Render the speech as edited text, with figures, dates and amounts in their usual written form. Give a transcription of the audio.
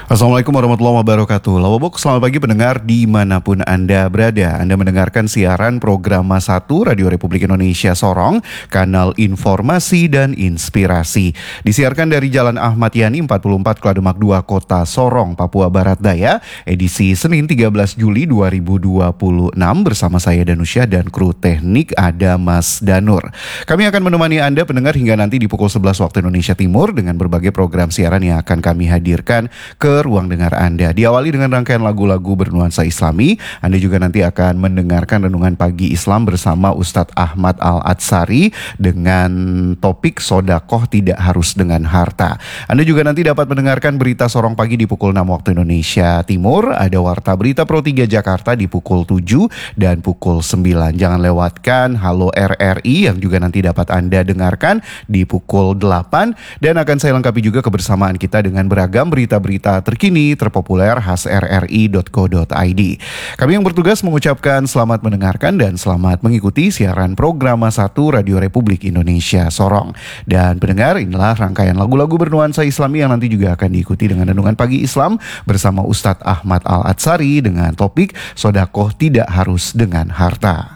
Assalamualaikum warahmatullahi wabarakatuh. Lawabok, selamat pagi pendengar dimanapun Anda berada. Anda mendengarkan siaran program Mas 1 Radio Republik Indonesia Sorong, kanal informasi dan inspirasi. Disiarkan dari Jalan Ahmad Yani 44 Klademak 2 Kota Sorong, Papua Barat Daya, edisi Senin 13 Juli 2026 bersama saya Danusya dan kru teknik ada Mas Danur. Kami akan menemani Anda pendengar hingga nanti di pukul 11 waktu Indonesia Timur dengan berbagai program siaran yang akan kami hadirkan ke ruang dengar Anda. Diawali dengan rangkaian lagu-lagu bernuansa Islami. Anda juga nanti akan mendengarkan renungan pagi Islam bersama Ustadz Ahmad Al-Atsari dengan topik sodakoh tidak harus dengan harta. Anda juga nanti dapat mendengarkan berita Sorong Pagi di pukul 6 waktu Indonesia Timur. Ada Warta Berita Pro 3 Jakarta di pukul 7 dan pukul 9. Jangan lewatkan Halo RRI yang juga nanti dapat Anda dengarkan di pukul 8. Dan akan saya lengkapi juga kebersamaan kita dengan beragam berita-berita terkini terpopuler khas rri.co.id. Kami yang bertugas mengucapkan selamat mendengarkan dan selamat mengikuti siaran program Mas 1 Radio Republik Indonesia Sorong. Dan pendengar, inilah rangkaian lagu-lagu bernuansa Islami yang nanti juga akan diikuti dengan renungan pagi Islam bersama Ustadz Ahmad Al-Atsari dengan topik sodakoh tidak harus dengan harta.